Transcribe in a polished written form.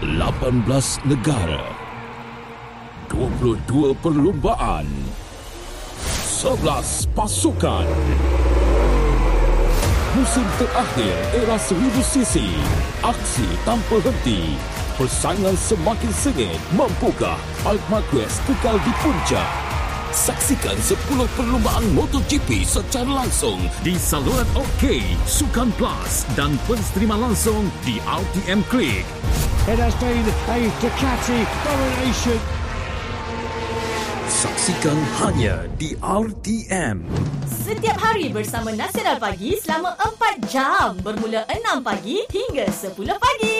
18 negara, 22 perlumbaan, 11 pasukan. Musim terakhir era 1000cc. Aksi tanpa henti. Persaingan semakin sengit. Mampukah Marc Marquez kekal di puncak? Saksikan 10 perlumbaan MotoGP secara langsung di saluran OK, Sukan Plus dan pensterima langsung di RTM Click. It has been a Ducati domination. Saksikan hanya di RTM. Setiap hari bersama Nasional Pagi selama 4 jam bermula 6 pagi hingga 10 pagi.